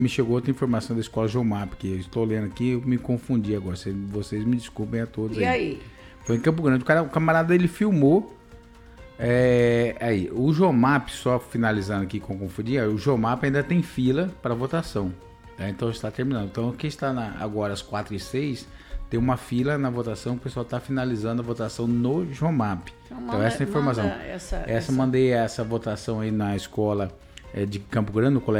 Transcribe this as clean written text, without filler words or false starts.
Me chegou outra informação da escola Jomap, que eu estou lendo aqui, eu me confundi agora. Vocês me desculpem a todos aí. E aí? Foi em Campo Grande. O camarada, ele filmou. Aí, o Jomap, só finalizando aqui com confundir, o Jomap ainda tem fila para votação. Tá? Então está terminando. Então, o que está agora às 4h06, tem uma fila na votação, o pessoal está finalizando a votação no Jomap. Então, essa é a informação. Mandei essa votação aí na escola de Campo Grande, no colégio.